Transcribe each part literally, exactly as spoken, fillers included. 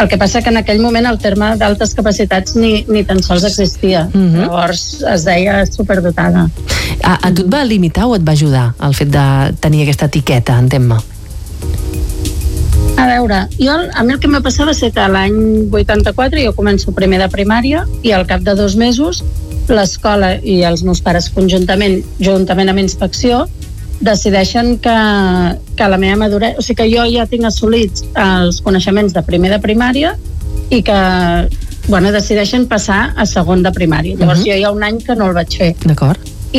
El que passa que en aquell moment el terme d'altes capacitats ni, ni tan sols existia. Uh-huh. Llavors es deia superdotada. A, a tu et va limitar o et va ajudar el fet de tenir aquesta etiqueta, entén-me? A veure, jo, a mi el que m'ha passat va ser que l'any vuitanta-quatre jo començo primer de primària i al cap de dos mesos l'escola i els meus pares conjuntament, juntament amb inspecció, decideixen que, que la meva maduresa, o sigui que jo ja tinc assolits els coneixements de primer de primària i que, bueno, decideixen passar a segon de primària. Llavors uh-huh. jo hi ha un any que no el vaig fer. D'acord.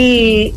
I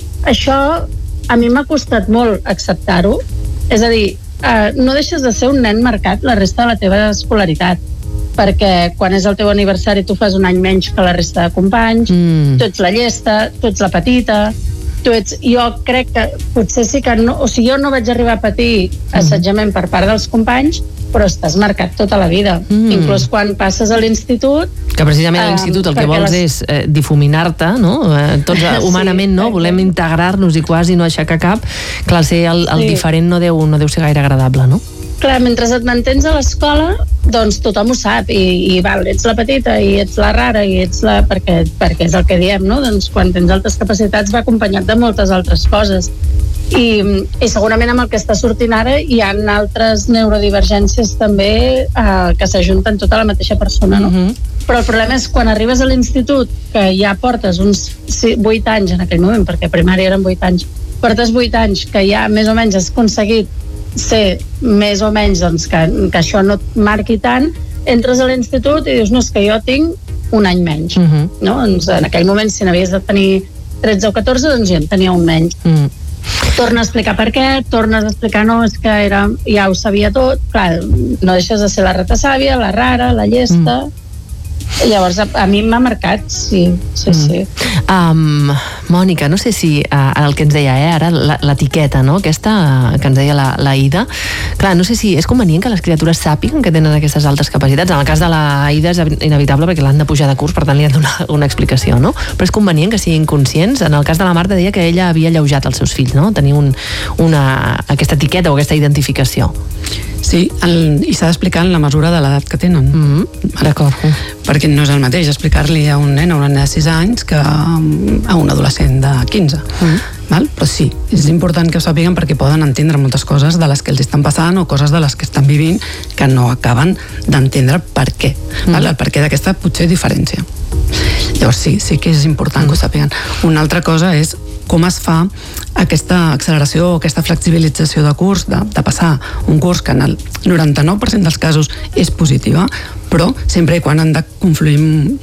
això a mi m'ha costat molt acceptar-ho. És a dir, eh, no deixes de ser un nen marcat la resta de la teva escolaritat, perquè quan és el teu aniversari tu fas un any menys que la resta de companys, mm. tu ets la llesta, tu ets la petita, tu ets... Jo crec que potser sí que no... O sigui, jo no vaig arribar a patir assetjament per part dels companys, però estàs marcat tota la vida. Mm. Inclús quan passes a l'institut... Que precisament a l'institut el que vols les... és eh, difuminar-te, no? Eh, tots humanament, sí, no? Volem integrar-nos i quasi no aixecar cap. Clar, ser el, el sí. diferent no deu, no deu ser gaire agradable, no? Clar, mentre et mantens a l'escola, doncs tothom ho sap, i, i val, ets la petita, i ets la rara, i ets la... Perquè, perquè és el que diem, no? Doncs quan tens altes capacitats va acompanyat de moltes altres coses. I, i segurament amb el que està sortint ara hi ha altres neurodivergències també eh, que s'ajunten tota la mateixa persona, no? Uh-huh. Però el problema és quan arribes a l'institut, que ja portes uns vuit anys en aquell moment, perquè a primària eren vuit anys, portes vuit anys que ja més o menys has aconseguit ser més o menys doncs, que, que això no et marqui tant, entres a l'institut i dius, no, és que jo tinc un any menys. Uh-huh. No? Doncs en aquell moment, si n'havies de tenir tretze o catorze, doncs ja en tenia un menys. Uh-huh. Torna a explicar per què, tornes a explicar, no, és que era, ja ho sabia tot. Clar, no deixes de ser la rata sàvia, la rara, la llesta... Uh-huh. Llavors, a, a mi m'ha marcat, sí, sí, mm. sí. Um, Mònica, no sé si uh, el que ens deia eh, ara, l'etiqueta, no? Aquesta uh, que ens deia la, la Ida, clar, no sé si és convenient que les criatures sàpiguen que tenen aquestes altes capacitats. En el cas de la Ida és inevitable perquè l'han de pujar de curs, per tant li han de donar una explicació, no? Però és convenient que siguin conscients. En el cas de la Marta deia que ella havia alleujat els seus fills, no? Tenir un, una, aquesta etiqueta o aquesta identificació. Sí, el, i s'ha d'explicar en la mesura de l'edat que tenen. Mm-hmm. D'acord. Perquè no és el mateix explicar-li a un nen o una nena de sis anys que a un adolescent de quinze. Mm-hmm. Val? Però sí, és important que ho sàpiguen perquè poden entendre moltes coses de les que els estan passant o coses de les que estan vivint que no acaben d'entendre per què. Mm-hmm. Val? El per què d'aquesta potser diferència. Llavors sí, sí que és important mm-hmm. que ho sàpiguen. Una altra cosa és com es fa aquesta acceleració o aquesta flexibilització de curs, de, de passar un curs que en el noranta-nou per cent dels casos és positiva, però sempre i quan han de confluir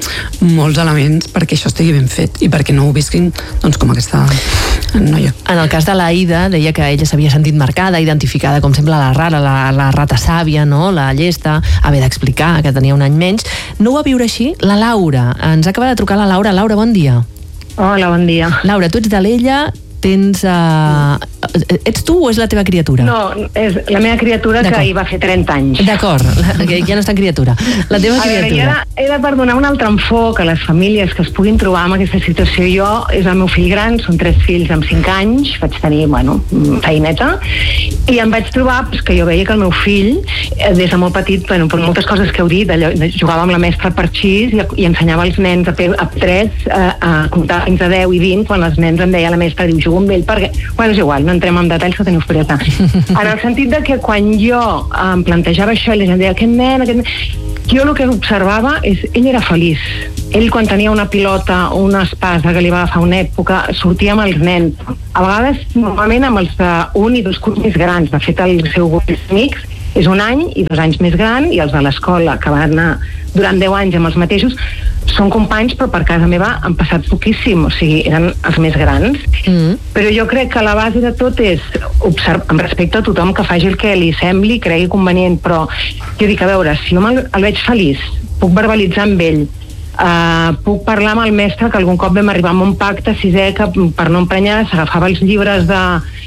molts elements perquè això estigui ben fet i perquè no ho visquin doncs, com aquesta noia. En el cas de la Ida, deia que ella s'havia sentit marcada, identificada com sempre la rara, la, la rata sàvia, no? La llesta, haver d'explicar que tenia un any menys. No ho va viure així la Laura. Ens acaba de trucar la Laura. Laura, bon dia. Hola, bon dia. Laura, tu ets de l'Ella, tens... Uh... Ets tu o és la teva criatura? No, és la meva criatura que hi va fer trenta anys. D'acord, ja no és tan criatura. La teva a criatura. Veure, era, era per donar un altre enfoc a les famílies que es puguin trobar en aquesta situació. Jo, és el meu fill gran, són tres fills amb cinc anys, vaig tenir, bueno, feineta, i em vaig trobar pues, que jo veia que el meu fill, des de molt petit, bueno, per moltes coses que heu dit, allò, jugava amb la mestra per xis i, i ensenyava als nens a, a tres a, a comptar fins a deu i vint, quan els nens em deia la mestra, diu, jugo amb ell perquè... Bueno, és igual, no entrem en detalls que teniu prioritat. En el sentit de que quan jo em plantejava això i la gent deia, aquest nen, aquest nen... Jo el que observava és, ell era feliç. Ell quan tenia una pilota o una espasa que li va agafar una època, sortia amb els nens. A vegades, normalment, amb els d'un i dos curs més grans. De fet, el seu grup d'amics és un any i dos anys més gran, i els de l'escola, que van anar durant deu anys amb els mateixos, són companys, però per casa meva han passat poquíssim, o sigui, eren els més grans. Mm. Però jo crec que la base de tot és observar, amb respecte a tothom que faci el que li sembli, cregui convenient, però jo dic, a veure, si jo el, el veig feliç, puc verbalitzar amb ell, uh, puc parlar amb el mestre, que algun cop vam arribar a un pacte sisè que per no emprenyar s'agafava els llibres de...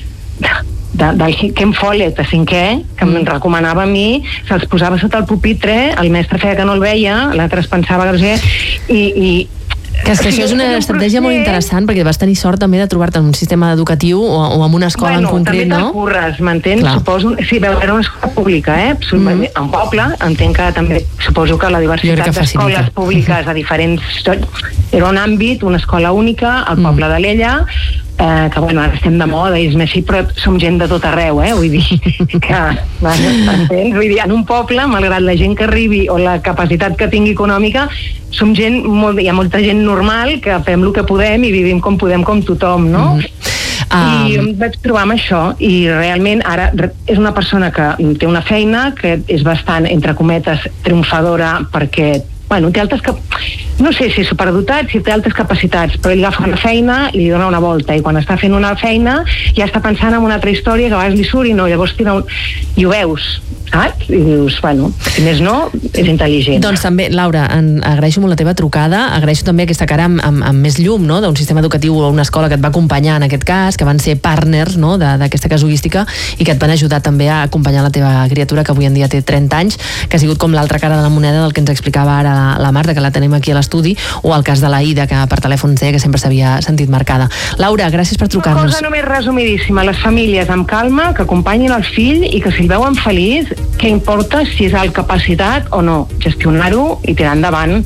De, del Ken Follett a cinquè, que mm. em recomanava a mi, se'ls posava sota el pupitre, el mestre feia que no el veia, l'altre es pensava que no sé, i, i Que és que això és una estratègia molt interessant, perquè vas tenir sort també de trobar-te en un sistema educatiu o, o en una escola bueno, en concret, no? Bueno, també te'l curres, m'entens? Suposo, sí, veu, era una escola pública, eh? Mm-hmm. En poble, entenc que també, suposo que la diversitat d'escoles públiques a diferents... Era un àmbit, una escola única, al poble mm. de l'Ella, eh, que bueno, ara estem de moda i és més així, però som gent de tot arreu, eh? Vull dir que, bueno, entens? Vull dir, en un poble, malgrat la gent que arribi o la capacitat que tingui econòmica, som gent, molt, hi ha molta gent normal que fem el que podem i vivim com podem com tothom, no? Mm. Um... I em vaig trobar amb això i realment ara és una persona que té una feina que és bastant, entre cometes, triomfadora perquè bueno, té altes cap... no sé si és superdotat, si té altes capacitats, però ell agafa una feina i li dona una volta, i quan està fent una feina ja està pensant en una altra història que a vegades li surt i no, llavors tira un... i ho veus, saps? I dius, bueno, si més no, és intel·ligent. Doncs també, Laura, en, agraeixo molt la teva trucada, agraeixo també aquesta cara amb, amb, amb més llum, no?, d'un sistema educatiu o una escola que et va acompanyar en aquest cas, que van ser partners, no?, d'aquesta casuística i que et van ajudar també a acompanyar la teva criatura, que avui en dia té trenta anys, que ha sigut com l'altra cara de la moneda del que ens explicava ara la Marta, que la tenim aquí a l'estudi, o el cas de la Ida, que per telèfon deia que sempre s'havia sentit marcada. Laura, gràcies per trucar-nos. Una cosa només resumidíssima, les famílies amb calma, que acompanyin el fill i que si el veuen feliç, què importa si és alt capacitat o no, gestionar-ho i tirar endavant.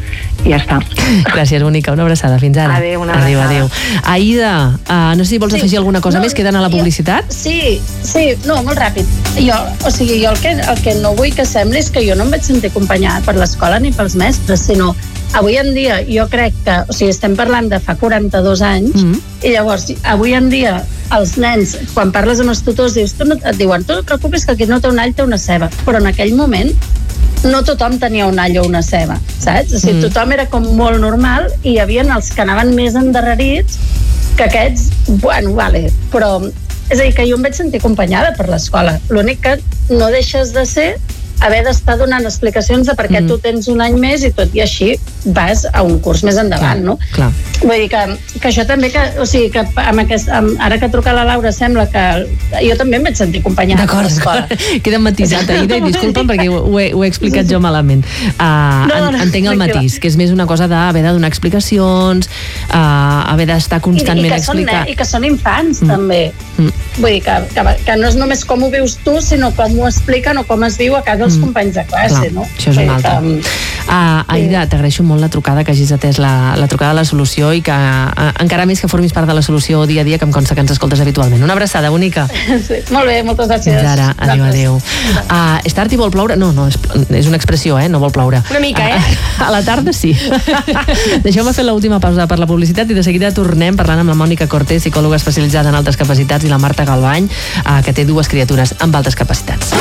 I ja està. Gràcies, Mónica, una abraçada, fins ara. Adéu, una abraçada. Adéu, adéu. Aida, uh, no sé si vols sí. afegir alguna cosa no, més, queden a la publicitat? Jo, sí, sí, no, molt ràpid. Jo, o sigui, jo el que, el que no vull que sembli és que jo no em vaig sentir acompanyada per l'escola ni pels mestres, sinó avui en dia jo crec que, o sigui, estem parlant de fa quaranta-dos anys, mm-hmm. i llavors, avui en dia, els nens, quan parles amb els tutors, dius, tu no, et diuen, tu no et preocupis que aquí no té un all, té una ceba. Però en aquell moment no tothom tenia un all o una ceba, saps? O sigui, mm. tothom era com molt normal i hi havia els que anaven més endarrerits que aquests, bueno, vale, però és a dir, que jo em vaig sentir acompanyada per l'escola. L'únic que no deixes de ser haver d'estar donant explicacions de per què mm. tu tens un any més i tot i així vas a un curs més endavant, clar, no? Clar. Vull dir que, que això també, que, o sigui, que amb aquest, amb, ara que truca la Laura sembla que jo també em vaig sentir acompanyada a l'escola. Queda matisat, Aida, i disculpa'm perquè ho, ho, he, ho he explicat jo malament. Uh, no, no, no, entenc el matís, que és més una cosa d'haver de donar explicacions, uh, haver d'estar constantment I, i explicant. I que són infants, mm. també. Mm. Vull dir que, que, que no és només com ho vius tu, sinó com ho expliquen o com es viu a casa els mm. companys de classe, clar, no? Això és una altra. Que, uh, Aida, sí. t'agraeixo molt la trucada, que hagis atès la, la trucada de la solució i que uh, encara més que formis part de la solució dia a dia, que em consta que ens escoltes habitualment. Una abraçada, bonica. Sí, molt bé, moltes gràcies. Fins ara, adéu, adéu. Uh, és tard i vol ploure? No, no, és, és una expressió, eh? No vol ploure. Una mica, eh? Uh, a la tarda sí. Deixeu-me fer l'última pausa per la publicitat i de seguida tornem parlant amb la Mònica Cortés, psicòloga especialitzada en altes capacitats, i la Marta Galbany, uh, que té dues criatures amb altes capacitats.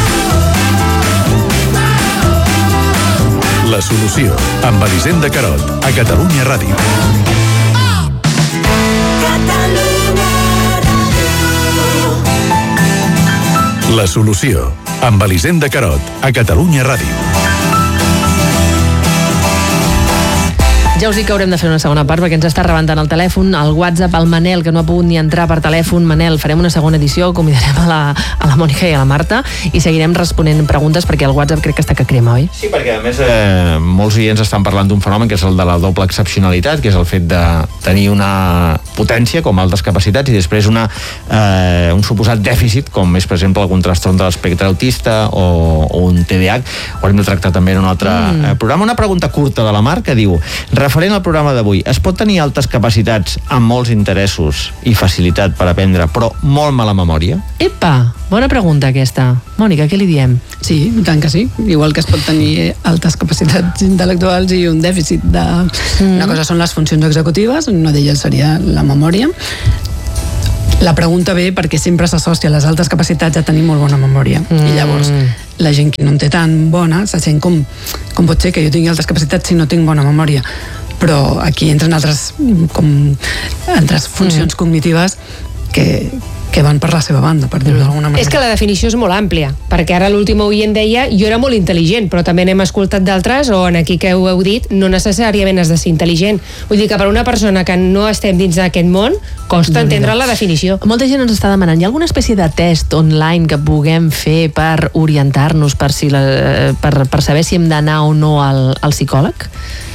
La solució, amb Elisenda Carot, a Catalunya Ràdio. La solució, amb Elisenda Carot, a Catalunya Ràdio. Ja us dic que haurem de fer una segona part perquè ens està rebentant el telèfon, el WhatsApp, el Manel, que no ha pogut ni entrar per telèfon. Manel, farem una segona edició, convidarem a la, a la Mònica i a la Marta i seguirem responent preguntes perquè el WhatsApp crec que està que crema, oi? Sí, perquè a més eh, molts oients estan parlant d'un fenomen que és el de la doble excepcionalitat, que és el fet de tenir una potència com altes capacitats i després una, eh, un suposat dèficit com és, per exemple, algun trastorn de l'espectre autista o, o un T D A H. Ho haurem de tractar també en un altre mm. eh, programa. Una pregunta curta de la Mar que diu: referent al programa d'avui, es pot tenir altes capacitats amb molts interessos i facilitat per aprendre, però molt mala memòria? Epa, bona pregunta aquesta. Mònica, què li diem? Sí, tant que sí. Igual que es pot tenir altes capacitats intel·lectuals i un dèficit de... Mm. Una cosa són les funcions executives, una d'elles seria la memòria. La pregunta ve perquè sempre s'associa les altes capacitats a tenir molt bona memòria. Mm. I llavors, la gent que no en té tan bona se sent com, com pot ser que jo tingui altes capacitats si no tinc bona memòria. Però aquí entren altres, com, altres funcions mm. cognitives que, que van per la seva banda, per dir-ho d'alguna manera. És que la definició és molt àmplia, perquè ara l'últim oient deia jo era molt intel·ligent, però també n'hem escoltat d'altres, o en aquí que ho heu dit, no necessàriament has de ser intel·ligent. Vull dir que per una persona que no estem dins d'aquest món, costa entendre la definició. Molta gent ens està demanant, hi ha alguna espècie de test online que puguem fer per orientar-nos, per, si la, per, per saber si hem d'anar o no al, al psicòleg?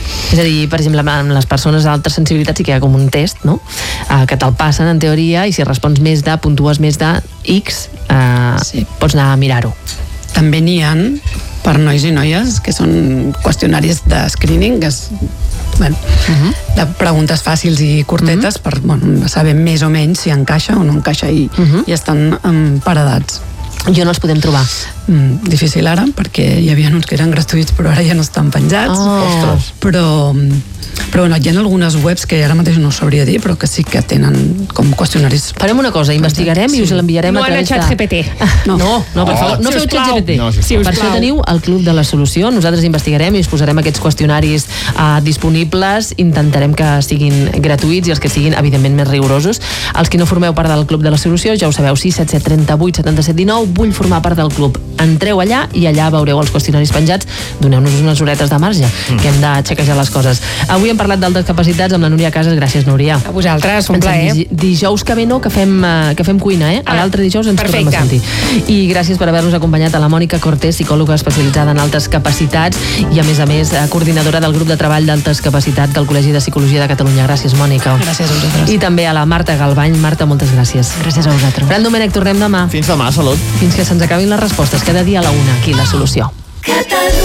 És a dir, per exemple, amb les persones d'altres sensibilitats sí que hi ha com un test, no? Uh, que te'l passen en teoria i si respons més de, puntues més de X, uh, sí. pots anar a mirar-ho. També n'hi ha per nois i noies que són qüestionaris de screening, que és bueno, uh-huh. de preguntes fàcils i curtetes uh-huh. per bueno, saber més o menys si encaixa o no encaixa i, uh-huh. i estan um, paredats. I on els podem trobar? Mm, difícil ara, perquè hi havia uns que eren gratuïts però ara ja no estan penjats. Oh. Però, però bueno, hi ha algunes webs que ara mateix no us sabria dir, però que sí que tenen com qüestionaris. Farem una cosa, investigarem sí. i us l'enviarem no a través de... No en ChatGPT. No, no, no, per favor, no si feu ChatGPT. No, si per això teniu el Club de la Solució. Nosaltres investigarem i us posarem aquests qüestionaris uh, disponibles. Intentarem que siguin gratuïts i els que siguin, evidentment, més rigorosos. Els que no formeu part del Club de la Solució, ja ho sabeu, sis set set tres vuit set set un nou, vull formar part del club. Entreu allà i allà veureu els qüestionaris penjats. Doneu-nos unes horetes de marge, mm. que hem de xequejar les coses. Avui hem parlat d'altres capacitats amb la Núria Casas. Gràcies, Núria. A vosaltres, un plaer. Dijous que ve no, que fem, que fem cuina, eh? A l'altre dijous ens tornem a sentir. I gràcies per haver-nos acompanyat a la Mònica Cortés, psicòloga especialitzada en altes capacitats i, a més a més, coordinadora del grup de treball d'altes capacitats del Col·legi de Psicologia de Catalunya. Gràcies, Mònica. Gràcies a vosaltres. I també a la Marta Galbany. Marta, moltes gràcies. Gràcies a vosaltres. Fran Domènech, tornem demà. Fins demà, salut. Fins que se'ns acabin les respostes. Cada dia a la una, aquí, La Solució. Catalunya.